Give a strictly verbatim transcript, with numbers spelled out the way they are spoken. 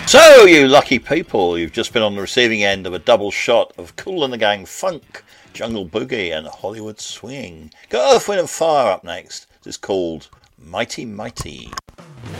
So, you lucky people, you've just been on the receiving end of a double shot of Kool and the Gang funk, Jungle Boogie, and Hollywood swing. Got Earth, Wind and Fire up next. This is called Mighty Mighty.